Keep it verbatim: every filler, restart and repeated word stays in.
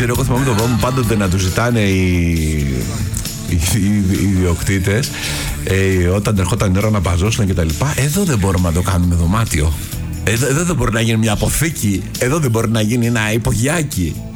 ξέρω, εγώ θυμάμαι τον δρόμο πάντοτε να του ζητάνε οι, οι, οι, οι ιδιοκτήτες ε, όταν ερχόταν η ώρα να παζώσουν και τα λοιπά. Εδώ δεν μπορούμε να το κάνουμε δωμάτιο. Εδώ, εδώ δεν μπορεί να γίνει μια αποθήκη. Εδώ δεν μπορεί να γίνει ένα υπογειάκι.